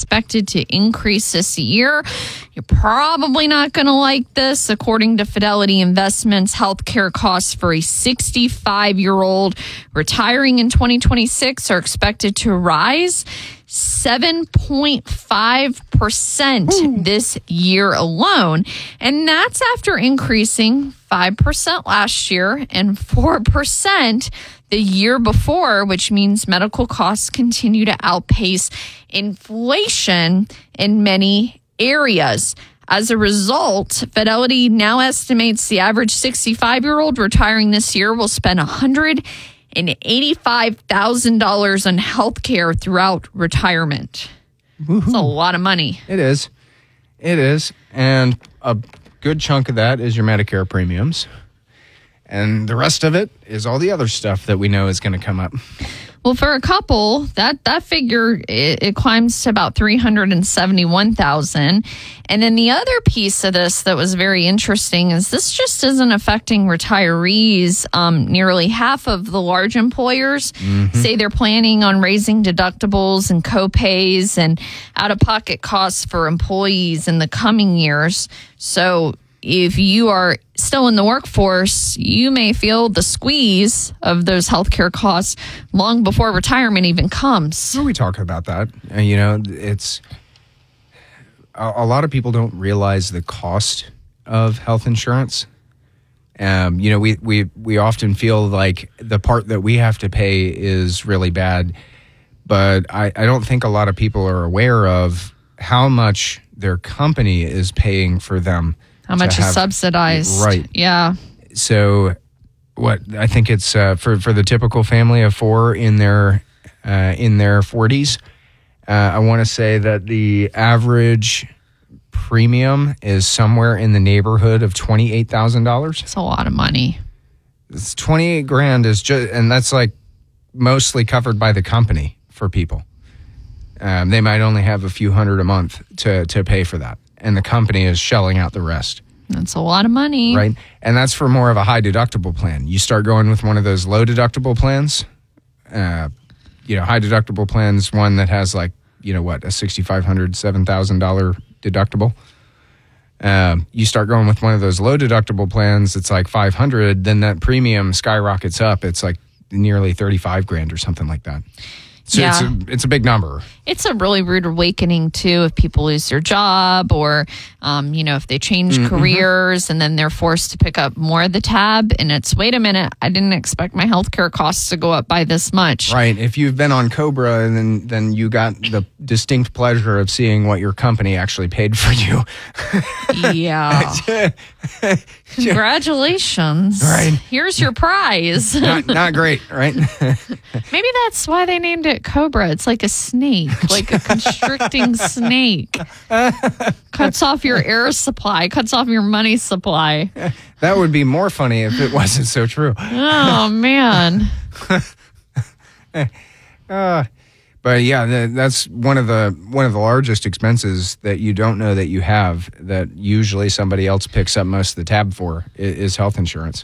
expected to increase this year. You're probably not going to like this. According to Fidelity Investments, healthcare costs for a 65-year-old retiring in 2026 are expected to rise 7.5% this year alone. And that's after increasing 5% last year and 4% the year before, which means medical costs continue to outpace inflation in many areas. As a result, Fidelity now estimates the average 65-year-old retiring this year will spend $185,000 on health care throughout retirement. Woo-hoo. That's a lot of money. It is. It is. And a good chunk of that is your Medicare premiums. And the rest of it is all the other stuff that we know is going to come up. Well, for a couple, that figure, it climbs to about $371,000. And then the other piece of this that was very interesting is this just isn't affecting retirees. Nearly half of the large employers say they're planning on raising deductibles and copays and out-of-pocket costs for employees in the coming years. So if you are still in the workforce, you may feel the squeeze of those healthcare costs long before retirement even comes. When we talk about that, it's a lot of people don't realize the cost of health insurance. We often feel like the part that we have to pay is really bad, but I don't think a lot of people are aware of how much their company is paying for them. How much is subsidized? Right. Yeah. So I think it's for the typical family of four in their 40s. I want to say that the average premium is somewhere in the neighborhood of $28,000. It's a lot of money. It's $28,000 is just, and that's like mostly covered by the company for people. They might only have a few hundred a month to pay for that, and the company is shelling out the rest. That's a lot of money. Right. And that's for more of a high deductible plan. You start going with one of those low deductible plans, high deductible plans, one that has a $6,500, $7,000 deductible. You start going with one of those low deductible plans, it's like $500, then that premium skyrockets up. It's like nearly $35,000 or something like that. So yeah. It's a big number. It's a really rude awakening, too, if people lose their job or, if they change careers and then they're forced to pick up more of the tab. And it's, wait a minute, I didn't expect my healthcare costs to go up by this much. Right. If you've been on Cobra, and then you got the distinct pleasure of seeing what your company actually paid for you. Yeah. Congratulations. Right. Here's your prize. Not great, right? Maybe that's why they named it Cobra. It's like a snake, like a constricting snake. Cuts off your air supply, cuts off your money supply. That would be more funny if it wasn't so true. Oh, man. But yeah, that's one of the largest expenses that you don't know that you have, that usually somebody else picks up most of the tab for, is health insurance.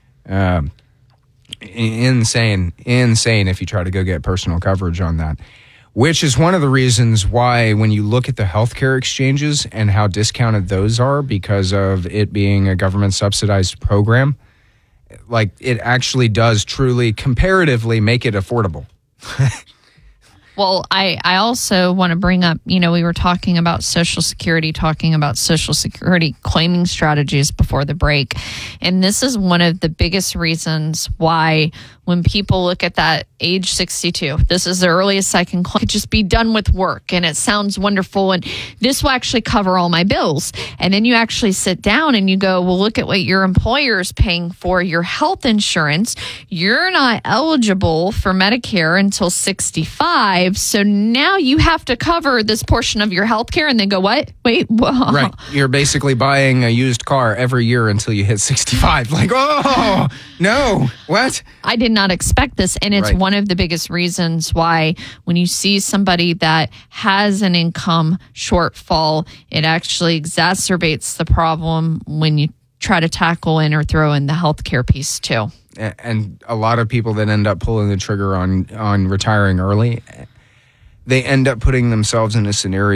Insane if you try to go get personal coverage on that, which is one of the reasons why when you look at the healthcare exchanges and how discounted those are because of it being a government subsidized program, like it actually does truly comparatively make it affordable. Well, I also want to bring up, we were talking about Social Security claiming strategies before the break. And this is one of the biggest reasons why when people look at that age 62, this is the earliest I can claim, could just be done with work and it sounds wonderful and this will actually cover all my bills. And then you actually sit down and you go, well, look at what your employer is paying for your health insurance. You're not eligible for Medicare until 65. So now you have to cover this portion of your health care and then go, what? Wait, whoa. Right. You're basically buying a used car every year until you hit 65. Like, oh, no, what? I did not expect this. And it's one of the biggest reasons why when you see somebody that has an income shortfall, it actually exacerbates the problem when you try to tackle in or throw in the healthcare piece too. And a lot of people that end up pulling the trigger on retiring early, they end up putting themselves in a scenario